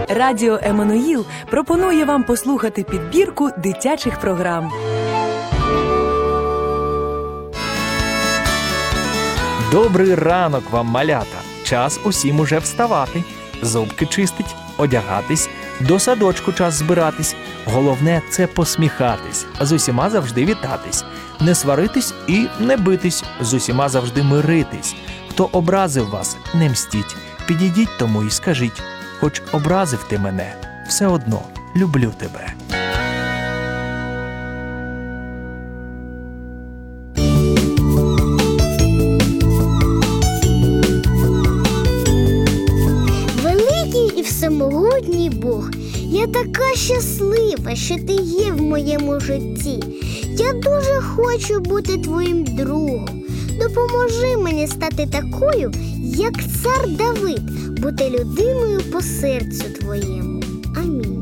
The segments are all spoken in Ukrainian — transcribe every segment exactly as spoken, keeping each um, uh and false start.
Радіо Еммануїл пропонує вам послухати підбірку дитячих програм. Добрий ранок вам, малята! Час усім уже вставати, зубки чистить, одягатись, до садочку час збиратись. Головне – це посміхатись, з усіма завжди вітатись, не сваритись і не битись, з усіма завжди миритись. Хто образив вас, не мстіть, підійдіть тому і скажіть: хоч образив ти мене, все одно люблю тебе. Великий і всемогутній Бог, я така щаслива, що ти є в моєму житті. Я дуже хочу бути твоїм другом. Допоможи мені стати такою, як цар Давид, бути людиною по серцю твоєму. Амінь.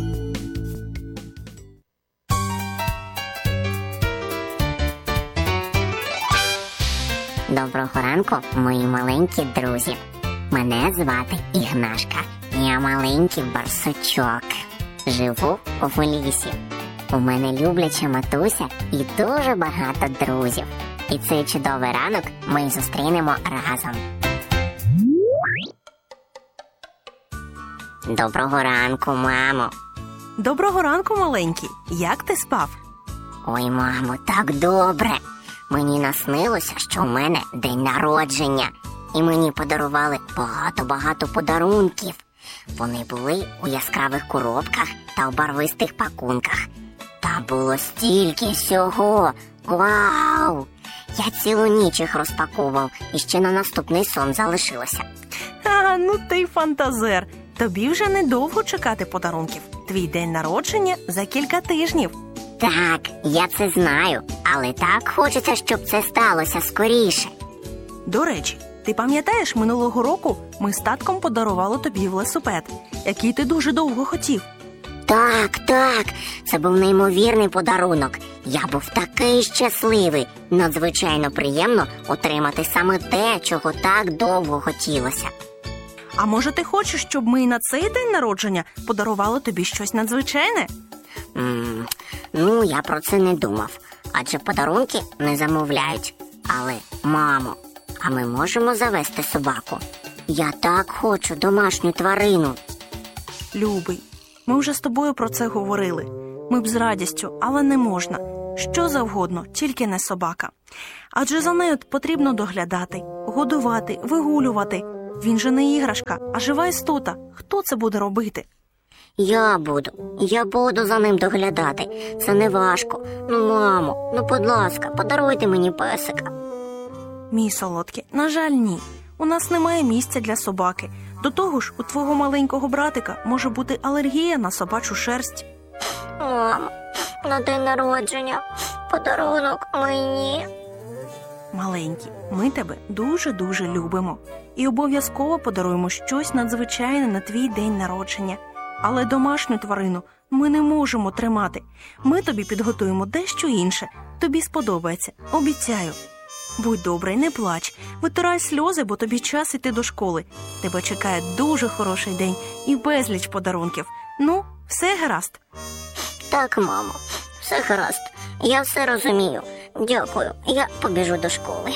Доброго ранку, мої маленькі друзі. Мене звати Ігнашка. Я маленький барсучок. Живу в лісі. У мене любляча матуся і дуже багато друзів. І цей чудовий ранок ми зустрінемо разом. Доброго ранку, мамо. Доброго ранку, маленький. Як ти спав? Ой, мамо, так добре. Мені наснилося, що у мене день народження. І мені подарували багато-багато подарунків. Вони були у яскравих коробках та у барвистих пакунках. Та було стільки всього. Вау! Я цілу ніч їх розпаковував, і ще на наступний сон залишилося. А, ну ти й фантазер. Тобі вже недовго чекати подарунків. Твій день народження за кілька тижнів. Так, я це знаю, але так хочеться, щоб це сталося скоріше. До речі, ти пам'ятаєш, минулого року ми з татком подарували тобі велосипед, який ти дуже довго хотів? Так, так, це був неймовірний подарунок. Я був такий щасливий. Надзвичайно приємно отримати саме те, чого так довго хотілося. А може ти хочеш, щоб ми і на цей день народження подарували тобі щось надзвичайне? М-м, ну, я про це не думав, адже подарунки не замовляють. Але, мамо, а ми можемо завести собаку? Я так хочу домашню тварину. Любий, ми вже з тобою про це говорили. Ми б з радістю, але не можна. Що завгодно, тільки не собака. Адже за нею потрібно доглядати, годувати, вигулювати. Він же не іграшка, а жива істота. Хто це буде робити? Я буду, я буду за ним доглядати. Це не важко. Ну, мамо, ну, будь ласка, подаруйте мені песика. Мій солодкий, на жаль, ні. У нас немає місця для собаки. До того ж, у твого маленького братика може бути алергія на собачу шерсть. Мамо, на день народження подарунок мені. Маленький, ми тебе дуже-дуже любимо. І обов'язково подаруємо щось надзвичайне на твій день народження. Але домашню тварину ми не можемо тримати. Ми тобі підготуємо дещо інше. Тобі сподобається, обіцяю. Будь добрий, не плач. Витирай сльози, бо тобі час іти до школи. Тебе чекає дуже хороший день і безліч подарунків. Ну, все гаразд? Так, мамо, все гаразд. Я все розумію. Дякую, я побіжу до школи.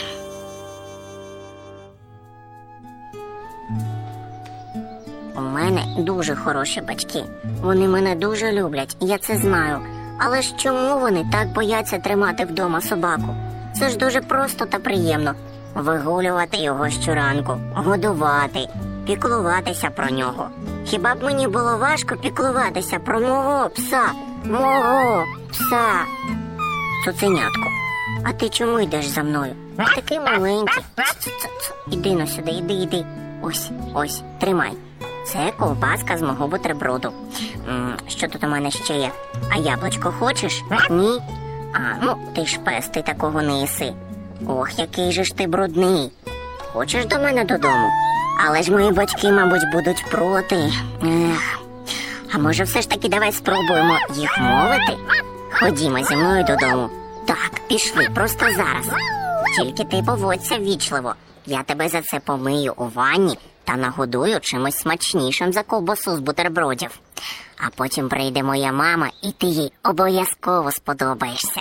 У мене дуже хороші батьки. Вони мене дуже люблять, я це знаю. Але ж чому вони так бояться тримати вдома собаку? Це ж дуже просто та приємно. Вигулювати його щоранку, годувати, піклуватися про нього. Хіба б мені було важко піклуватися про мого пса? Мого пса! Цуценятко, а ти чому йдеш за мною? Такий маленький. Ц-ц-ц. Іди на сюди, іди, іди. Ось, ось, тримай. Це ковбаска з мого бутерброду. М, що тут у мене ще є? А яблучко хочеш? Ні? А, ну, ти ж пес, ти такого не їси. Ох, який же ж ти брудний. Хочеш до мене додому? Але ж мої батьки, мабуть, будуть проти. Ех. А може все ж таки давай спробуємо їх мовити? Ходімо зі мною додому. Так, пішли, просто зараз. Тільки ти поводься ввічливо. Я тебе за це помию у ванні та нагодую чимось смачнішим за ковбасу з бутербродів. А потім прийде моя мама, і ти їй обов'язково сподобаєшся.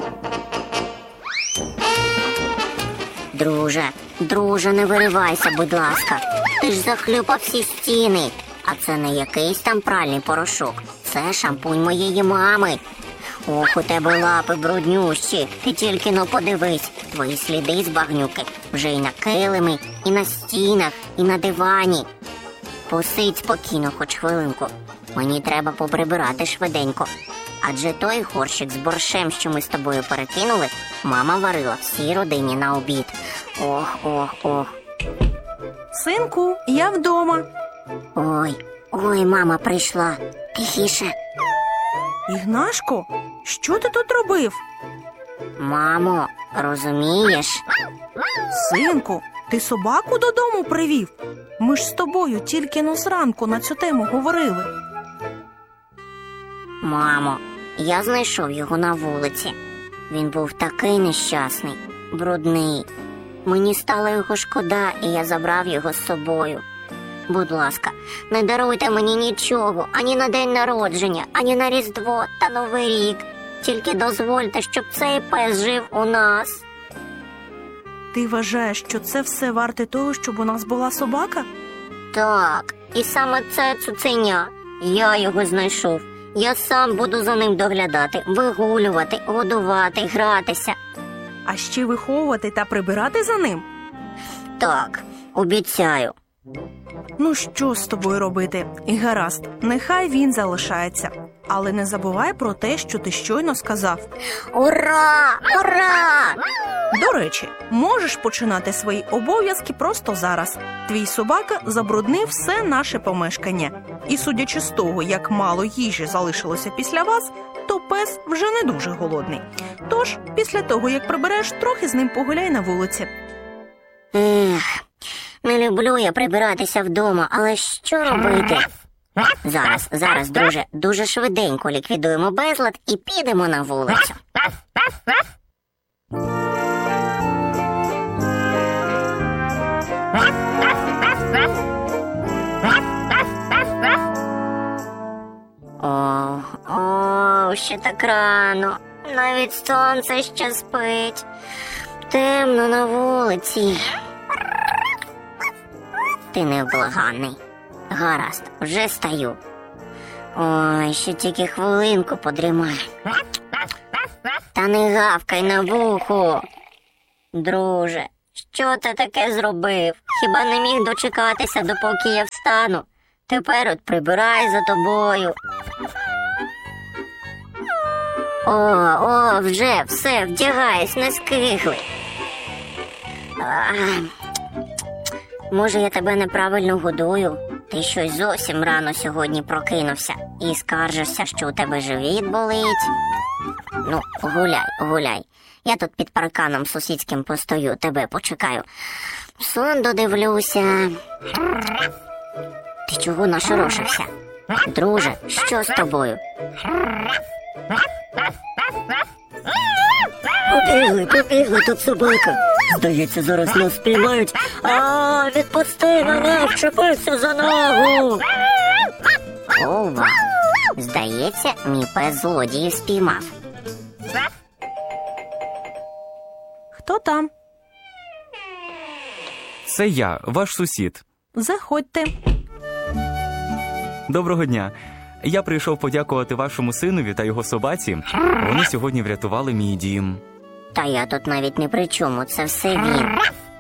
Друже, друже, не виривайся, будь ласка. Ти ж захлюпав всі стіни. А це не якийсь там пральний порошок. Це шампунь моєї мами. Ох, у тебе лапи бруднющі. Ти тільки но подивись. Твої сліди з багнюки вже і на килимі, і на стінах, і на дивані. Посидь спокійно хоч хвилинку. Мені треба поприбирати швиденько. Адже той горщик з борщем, що ми з тобою перекинули, мама варила всій родині на обід. Ох, ох, ох. Синку, я вдома. Ой, ой, мама прийшла. Тихіше. Ігнашко, що ти тут робив? Мамо, розумієш? Синку, ти собаку додому привів? Ми ж з тобою тільки но зранку на цю тему говорили. Мамо, я знайшов його на вулиці. Він був такий нещасний, брудний. Мені стало його шкода, і я забрав його з собою. Будь ласка, не даруйте мені нічого, ані на день народження, ані на Різдво та Новий рік. Тільки дозвольте, щоб цей пес жив у нас. Ти вважаєш, що це все варте того, щоб у нас була собака? Так, і саме це цуценя. Я його знайшов. Я сам буду за ним доглядати, вигулювати, годувати, гратися. А ще виховувати та прибирати за ним? Так, обіцяю. Ну що з тобою робити? І гаразд, нехай він залишається. Але не забувай про те, що ти щойно сказав. Ура! Ура! До речі, можеш починати свої обов'язки просто зараз. Твій собака забруднив все наше помешкання. І судячи з того, як мало їжі залишилося після вас, то пес вже не дуже голодний. Тож, після того, як прибереш, трохи з ним погуляй на вулиці. Ех, не люблю я прибиратися вдома, але що робити? Зараз, зараз, друже, дуже швиденько ліквідуємо безлад і підемо на вулицю. О, о, ще так рано. Навіть сонце ще спить. Темно на вулиці. Ти невблаганний. Гаразд, вже стаю. Ой, ще тільки хвилинку подрімай. Та не гавкай на вухо. Друже, що ти таке зробив? Хіба не міг дочекатися, допоки я встану? Тепер от прибирай за тобою. О, о, вже, все, вдягайся, не скигли. А, може, я тебе неправильно годую? Ти щось зовсім рано сьогодні прокинувся і скаржишся, що у тебе живіт болить. Ну, гуляй, гуляй. Я тут під парканом сусідським постою, тебе почекаю. Сон додивлюся. Ти чого нашорошився? Друже, що з тобою? Побігли, побігли, тут собака. Здається, зараз нас спіймають. А, відпусти мене, вчепився за ногу. Ова, здається, мій пес злодіїв спіймав. Хто там? Це я, ваш сусід. Заходьте. Доброго дня. Я прийшов подякувати вашому синові та його собаці. Вони сьогодні врятували мій дім. Та я тут навіть не при чому, це все він.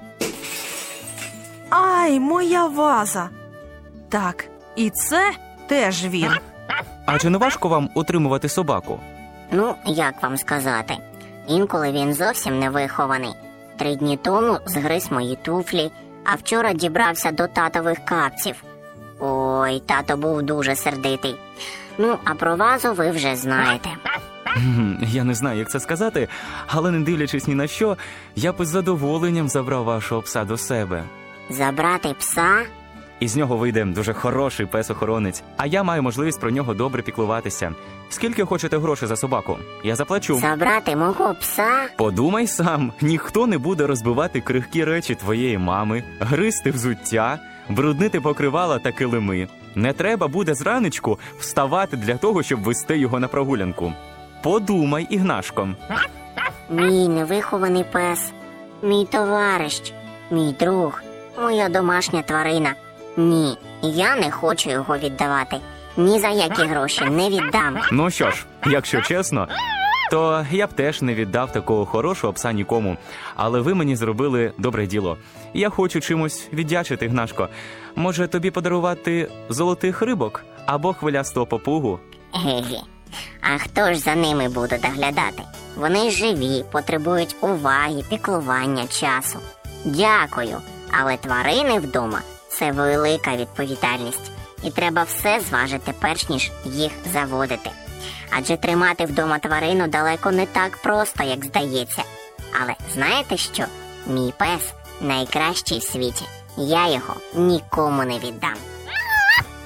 Ай, моя ваза. Так, і це теж він. А чи не важко вам утримувати собаку? Ну, як вам сказати, інколи він зовсім не вихований. Три дні тому згриз мої туфлі, а вчора дібрався до татових капців. Ой, тато був дуже сердитий. Ну, а про вазу ви вже знаєте. Хм, Я не знаю, як це сказати, але не дивлячись ні на що, я б із задоволенням забрав вашого пса до себе. Забрати пса? Із нього вийде дуже хороший пес-охоронець, а я маю можливість про нього добре піклуватися. Скільки хочете грошей за собаку? Я заплачу. Забрати мого пса? Подумай сам, ніхто не буде розбивати крихкі речі твоєї мами, гризти взуття, бруднити покривала та килими. Не треба буде зранечку вставати для того, щоб вести його на прогулянку. Подумай, Ігнашко. Мій невихований пес, мій товариш, мій друг, моя домашня тварина. Ні, я не хочу його віддавати. Ні за які гроші не віддам. Ну що ж, якщо чесно, то я б теж не віддав такого хорошого пса нікому. Але ви мені зробили добре діло. Я хочу чимось віддячити, Ігнашко. Може, тобі подарувати золотих рибок або хвилястого папугу? Ге-ге. А хто ж за ними буде доглядати? Вони живі, потребують уваги, піклування, часу. Дякую, але тварини вдома – це велика відповідальність. І треба все зважити, перш ніж їх заводити. Адже тримати вдома тварину далеко не так просто, як здається. Але знаєте що? Мій пес найкращий в світі. Я його нікому не віддам.